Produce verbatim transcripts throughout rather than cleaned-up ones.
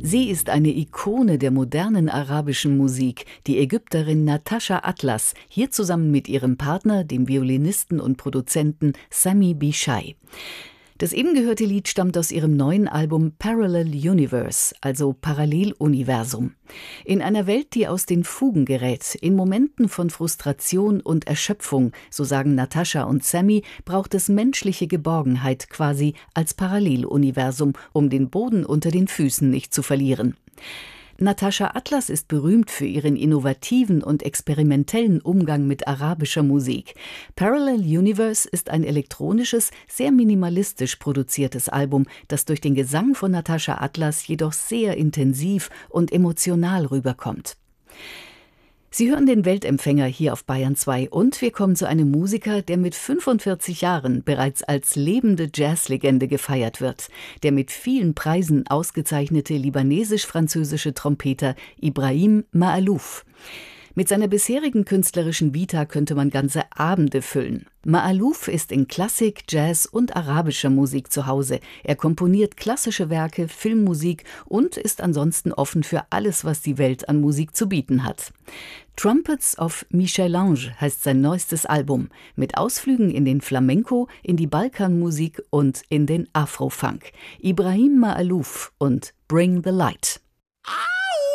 Sie ist eine Ikone der modernen arabischen Musik, die Ägypterin Natascha Atlas, hier zusammen mit ihrem Partner, dem Violinisten und Produzenten Sami Bishai. Das eben gehörte Lied stammt aus ihrem neuen Album Parallel Universe, also Paralleluniversum. In einer Welt, die aus den Fugen gerät, in Momenten von Frustration und Erschöpfung, so sagen Natascha und Sami, braucht es menschliche Geborgenheit quasi als Paralleluniversum, um den Boden unter den Füßen nicht zu verlieren. Natascha Atlas ist berühmt für ihren innovativen und experimentellen Umgang mit arabischer Musik. Parallel Universe ist ein elektronisches, sehr minimalistisch produziertes Album, das durch den Gesang von Natascha Atlas jedoch sehr intensiv und emotional rüberkommt. Sie hören den Weltempfänger hier auf Bayern zwei und wir kommen zu einem Musiker, der mit fünfundvierzig Jahren bereits als lebende Jazzlegende gefeiert wird. Der mit vielen Preisen ausgezeichnete libanesisch-französische Trompeter Ibrahim Maalouf. Mit seiner bisherigen künstlerischen Vita könnte man ganze Abende füllen. Maalouf ist in Klassik, Jazz und arabischer Musik zu Hause. Er komponiert klassische Werke, Filmmusik und ist ansonsten offen für alles, was die Welt an Musik zu bieten hat. Trumpets of Michel-Ange heißt sein neuestes Album, mit Ausflügen in den Flamenco, in die Balkanmusik und in den Afro-Funk. Ibrahim Maalouf und Bring the Light.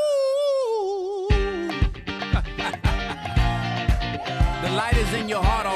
The light is in your heart